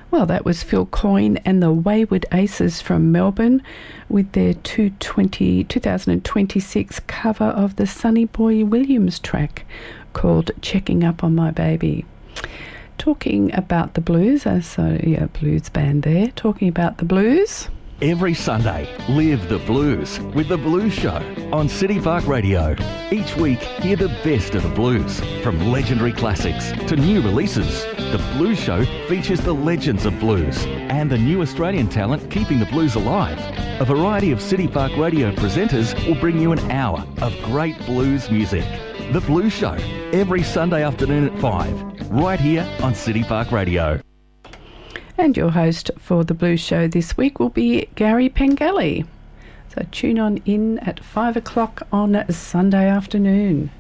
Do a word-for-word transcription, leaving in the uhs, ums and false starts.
Well, that was Phil Coyne and the Wayward Aces from Melbourne with their two thousand twenty-six cover of the Sonny Boy Williams track called Checking Up on My Baby. Talking about the blues, uh, so yeah, blues band there, talking about the blues. Every Sunday, live the blues with The Blues Show on City Park Radio. Each week, hear the best of the blues, from legendary classics to new releases. The Blues Show features the legends of blues and the new Australian talent keeping the blues alive. A variety of City Park Radio presenters will bring you an hour of great blues music. The Blues Show, every Sunday afternoon at five, right here on City Park Radio. And your host for the Blues Show this week will be Gary Pengelly. So tune on in at five o'clock on Sunday afternoon.